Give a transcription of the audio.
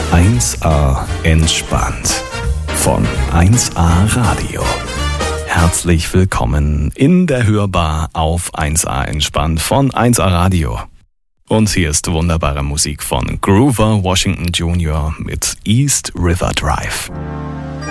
1A entspannt von 1A Radio. Herzlich willkommen in der Hörbar auf 1A entspannt von 1A Radio. Und hier ist wunderbare Musik von Grover Washington Jr. mit East River Drive.